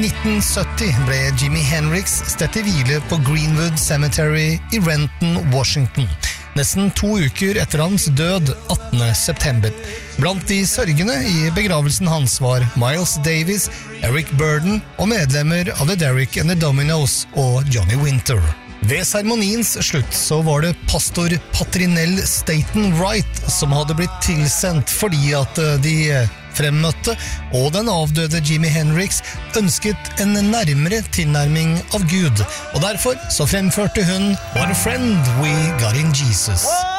1970 ble Jimi Hendrix stett i hvile på Greenwood Cemetery i Renton, Washington. Nesten 2 uker etter hans død, 18. september. Blant de sørgende i begravelsen hans var Miles Davis, Eric Burdon og medlemmer av The Derek and the Dominos og Johnny Winter. Ved seremoniens slutt så var det pastor Patrinell Staten Wright som hadde blitt tilsendt fordi at de fremmøtte og den avdøde Jimi Hendrix ønsket en nærmere tilnærming av Gud, og derfor så fremførte hun What a Friend We Got in Jesus.